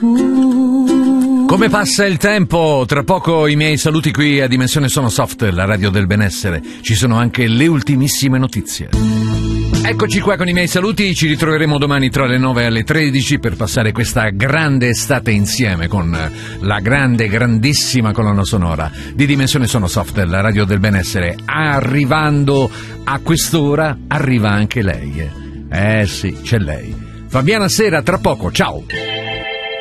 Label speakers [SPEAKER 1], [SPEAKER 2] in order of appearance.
[SPEAKER 1] Come passa il tempo, tra poco i miei saluti qui a Dimensione Sonosoft, la radio del benessere. Ci sono anche le ultimissime notizie. Eccoci qua con i miei saluti, ci ritroveremo domani tra le 9 e le 13 per passare questa grande estate insieme con la grandissima colonna sonora di Dimensione Sonosoft, la radio del benessere. Arrivando a quest'ora arriva anche lei. Sì, c'è lei. Fabiana Sera, tra poco, ciao!